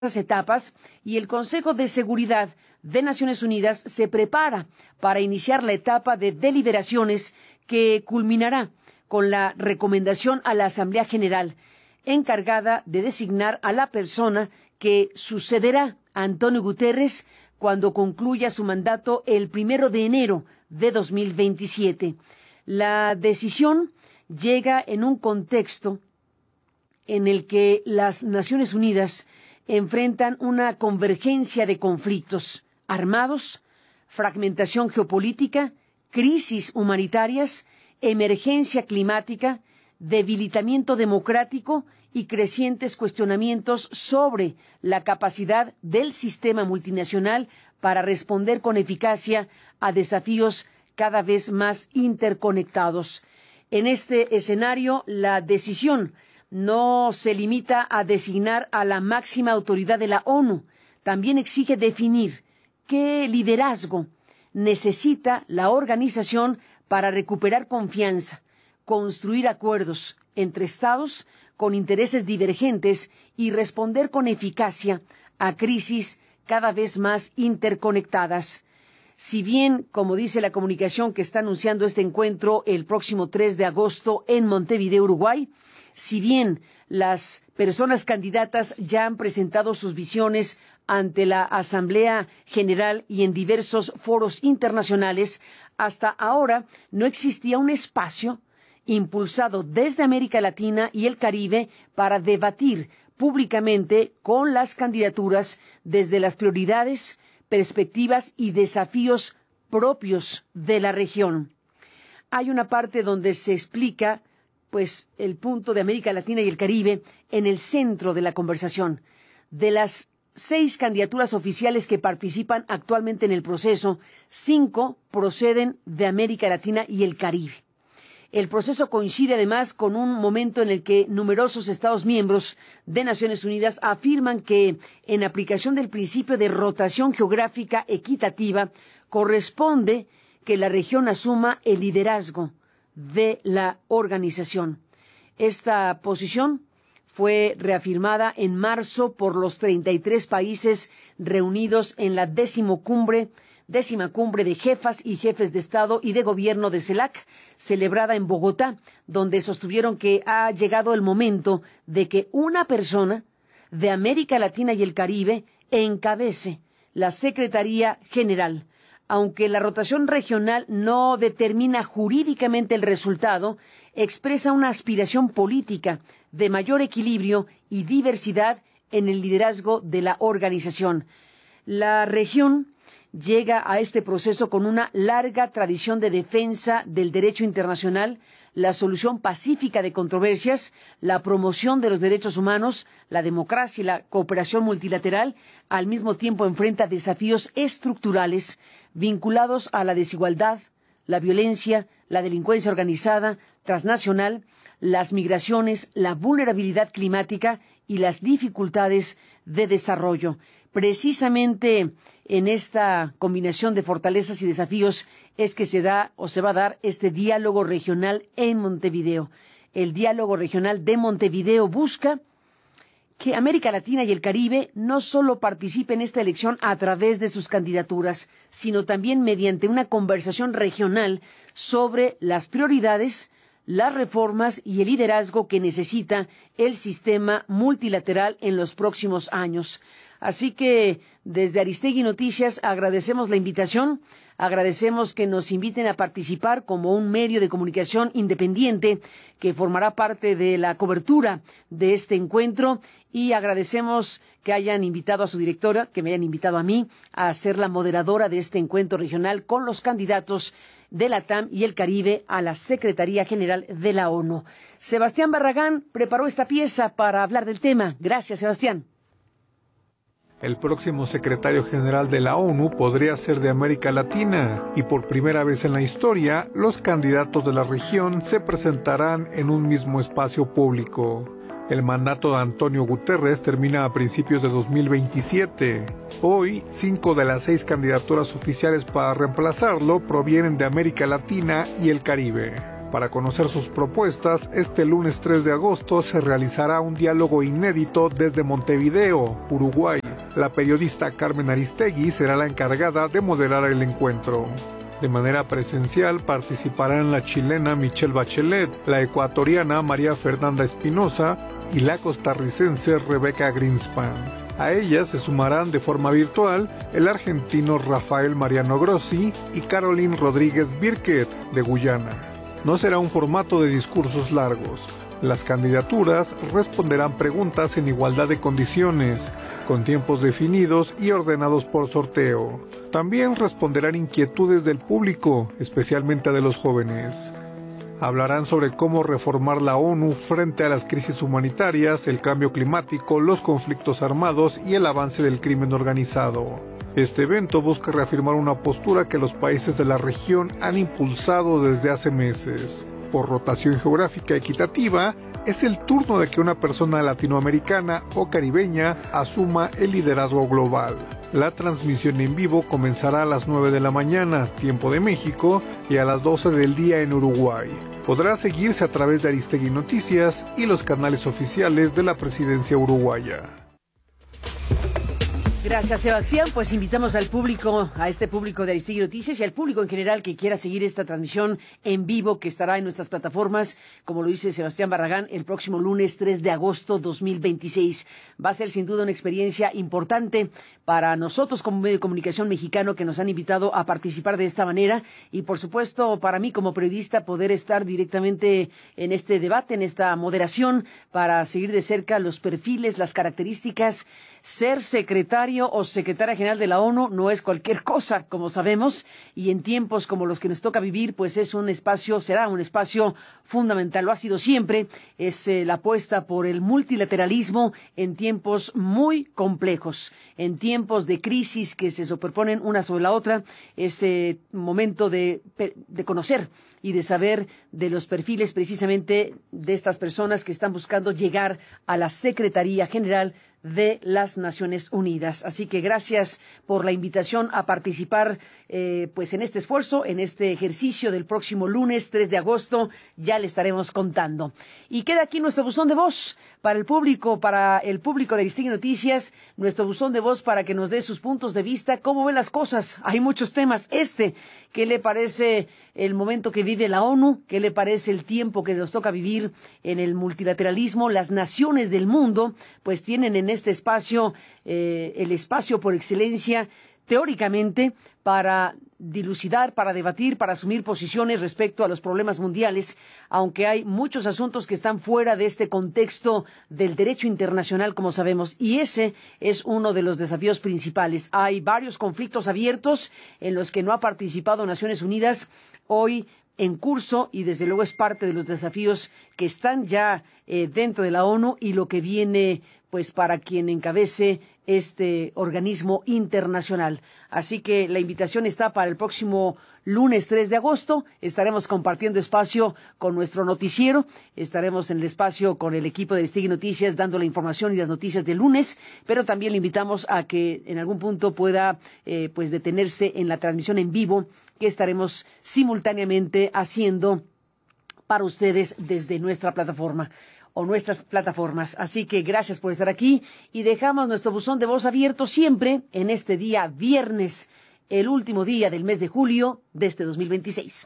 etapas y el Consejo de Seguridad de Naciones Unidas se prepara para iniciar la etapa de deliberaciones que culminará con la recomendación a la Asamblea General, encargada de designar a la persona que sucederá a Antonio Guterres cuando concluya su mandato el 1 de enero de 2027. La decisión llega en un contexto en el que las Naciones Unidas enfrentan una convergencia de conflictos armados, fragmentación geopolítica, crisis humanitarias, emergencia climática, debilitamiento democrático y crecientes cuestionamientos sobre la capacidad del sistema multinacional para responder con eficacia a desafíos cada vez más interconectados. En este escenario, la decisión no se limita a designar a la máxima autoridad de la ONU, también exige definir qué liderazgo necesita la organización para recuperar confianza, construir acuerdos entre estados con intereses divergentes y responder con eficacia a crisis cada vez más interconectadas. Si bien, como dice la comunicación que está anunciando este encuentro el próximo 3 de agosto en Montevideo, Uruguay, si bien las personas candidatas ya han presentado sus visiones ante la Asamblea General y en diversos foros internacionales, hasta ahora no existía un espacio impulsado desde América Latina y el Caribe para debatir públicamente con las candidaturas desde las prioridades, perspectivas y desafíos propios de la región. Hay una parte donde se explica el punto de América Latina y el Caribe en el centro de la conversación. De las 6 candidaturas oficiales que participan actualmente en el proceso, 5 proceden de América Latina y el Caribe. El proceso coincide además con un momento en el que numerosos Estados miembros de Naciones Unidas afirman que, en aplicación del principio de rotación geográfica equitativa, corresponde que la región asuma el liderazgo de la organización. Esta posición fue reafirmada en marzo por los 33 países reunidos en la décima cumbre de jefas y jefes de Estado y de Gobierno de CELAC, celebrada en Bogotá, donde sostuvieron que ha llegado el momento de que una persona de América Latina y el Caribe encabece la Secretaría General. Aunque la rotación regional no determina jurídicamente el resultado, expresa una aspiración política de mayor equilibrio y diversidad en el liderazgo de la organización. La región llega a este proceso con una larga tradición de defensa del derecho internacional, la solución pacífica de controversias, la promoción de los derechos humanos, la democracia y la cooperación multilateral. Al mismo tiempo enfrenta desafíos estructurales vinculados a la desigualdad, la violencia, la delincuencia organizada, transnacional, las migraciones, la vulnerabilidad climática y las dificultades de desarrollo. Precisamente en esta combinación de fortalezas y desafíos es que se da o se va a dar este diálogo regional en Montevideo. El diálogo regional de Montevideo busca que América Latina y el Caribe no solo participen en esta elección a través de sus candidaturas, sino también mediante una conversación regional sobre las prioridades, las reformas y el liderazgo que necesita el sistema multilateral en los próximos años. Así que desde Aristegui Noticias agradecemos la invitación, agradecemos que nos inviten a participar como un medio de comunicación independiente que formará parte de la cobertura de este encuentro y agradecemos que hayan invitado a su directora, que me hayan invitado a mí a ser la moderadora de este encuentro regional con los candidatos de la TAM y el Caribe a la Secretaría General de la ONU. Sebastián Barragán preparó esta pieza para hablar del tema. Gracias, Sebastián. El próximo secretario general de la ONU podría ser de América Latina y por primera vez en la historia, los candidatos de la región se presentarán en un mismo espacio público. El mandato de Antonio Guterres termina a principios de 2027. Hoy, 5 de las 6 candidaturas oficiales para reemplazarlo provienen de América Latina y el Caribe. Para conocer sus propuestas, este lunes 3 de agosto se realizará un diálogo inédito desde Montevideo, Uruguay. La periodista Carmen Aristegui será la encargada de moderar el encuentro. De manera presencial participarán la chilena Michelle Bachelet, la ecuatoriana María Fernanda Espinosa y la costarricense Rebeca Greenspan. A ellas se sumarán de forma virtual el argentino Rafael Mariano Grossi y Caroline Rodríguez Birket, de Guyana. No será un formato de discursos largos. Las candidaturas responderán preguntas en igualdad de condiciones, con tiempos definidos y ordenados por sorteo. También responderán inquietudes del público, especialmente de los jóvenes. Hablarán sobre cómo reformar la ONU frente a las crisis humanitarias, el cambio climático, los conflictos armados y el avance del crimen organizado. Este evento busca reafirmar una postura que los países de la región han impulsado desde hace meses. Por rotación geográfica equitativa, es el turno de que una persona latinoamericana o caribeña asuma el liderazgo global. La transmisión en vivo comenzará a las 9 de la mañana, tiempo de México, y a las 12 del día en Uruguay. Podrá seguirse a través de Aristegui Noticias y los canales oficiales de la presidencia uruguaya. Gracias, Sebastián. Pues invitamos al público, a este público de Aristegui Noticias y al público en general que quiera seguir esta transmisión en vivo que estará en nuestras plataformas, como lo dice Sebastián Barragán, el próximo lunes 3 de agosto 2026. Va a ser sin duda una experiencia importante para nosotros como medio de comunicación mexicano que nos han invitado a participar de esta manera y, por supuesto, para mí como periodista poder estar directamente en este debate, en esta moderación, para seguir de cerca los perfiles, las características. Ser secretario o secretaria general de la ONU no es cualquier cosa, como sabemos, y en tiempos como los que nos toca vivir, pues es un espacio, será un espacio fundamental. Lo ha sido siempre, es la apuesta por el multilateralismo en tiempos muy complejos, en tiempos de crisis que se superponen una sobre la otra. Es momento de conocer y de saber de los perfiles precisamente de estas personas que están buscando llegar a la Secretaría General de las Naciones Unidas. Así que gracias por la invitación a participar pues en este esfuerzo, en este ejercicio del próximo lunes 3 de agosto. Ya le estaremos contando. Y queda aquí nuestro buzón de voz para el público de Aristegui Noticias, nuestro buzón de voz para que nos dé sus puntos de vista, cómo ven las cosas. Hay muchos temas. ¿Qué le parece el momento que vive la ONU? ¿Qué le parece el tiempo que nos toca vivir en el multilateralismo? Las naciones del mundo pues tienen en este espacio el espacio por excelencia teóricamente para dilucidar, para debatir, para asumir posiciones respecto a los problemas mundiales, aunque hay muchos asuntos que están fuera de este contexto del derecho internacional, como sabemos, y ese es uno de los desafíos principales. Hay varios conflictos abiertos en los que no ha participado Naciones Unidas hoy en curso y desde luego es parte de los desafíos que están ya dentro de la ONU y lo que viene pues para quien encabece este organismo internacional. Así que la invitación está para el próximo lunes 3 de agosto. Estaremos compartiendo espacio con nuestro noticiero. Estaremos en el espacio con el equipo de Aristegui Noticias dando la información y las noticias del lunes, pero también le invitamos a que en algún punto pueda pues detenerse en la transmisión en vivo que estaremos simultáneamente haciendo para ustedes desde nuestra plataforma o nuestras plataformas. Así que gracias por estar aquí y dejamos nuestro buzón de voz abierto siempre en este día viernes, el último día del mes de julio de este 2026.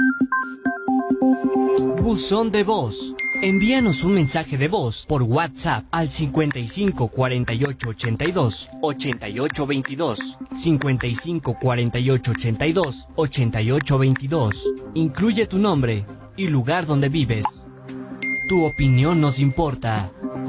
Buzón de voz. Envíanos un mensaje de voz por WhatsApp al 55 48 82 88 22, 55 48 82 88 22. Incluye tu nombre y lugar donde vives. Tu opinión nos importa.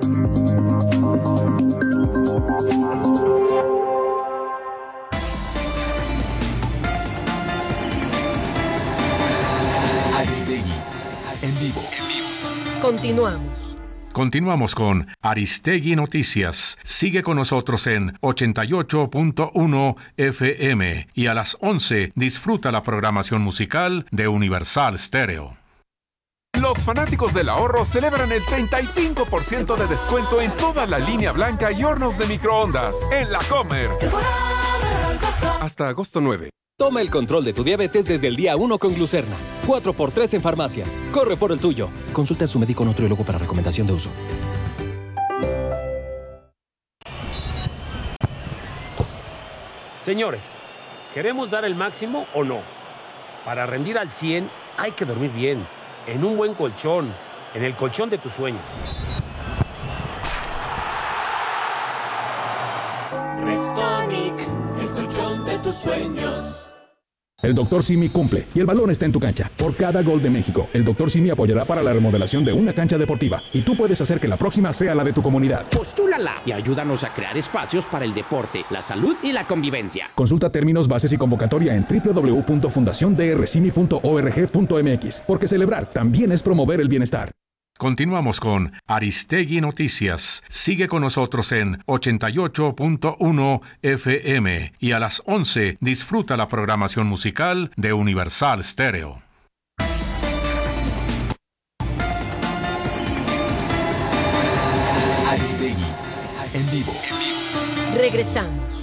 Aristegui, en vivo. Continuamos con Aristegui Noticias. Sigue con nosotros en 88.1 FM y a las 11 disfruta la programación musical de Universal Stereo. Los fanáticos del ahorro celebran el 35% de descuento en toda la línea blanca y hornos de microondas en La Comer. Hasta agosto 9. Toma el control de tu diabetes desde el día 1 con Glucerna. 4x3 en farmacias. Corre por el tuyo. Consulta a su médico nutriólogo para recomendación de uso. Señores, ¿queremos dar el máximo o no? Para rendir al 100 hay que dormir bien, en un buen colchón, en el colchón de tus sueños. Restonic, el colchón de tus sueños. El Dr. Simi cumple y el balón está en tu cancha. Por cada gol de México, el Dr. Simi apoyará para la remodelación de una cancha deportiva y tú puedes hacer que la próxima sea la de tu comunidad. Postúlala y ayúdanos a crear espacios para el deporte, la salud y la convivencia. Consulta términos, bases y convocatoria en www.fundaciondrcimi.org.mx, porque celebrar también es promover el bienestar. Continuamos con Aristegui Noticias. Sigue con nosotros en 88.1 FM y a las 11 disfruta la programación musical de Universal Stereo. Aristegui en vivo. Regresamos.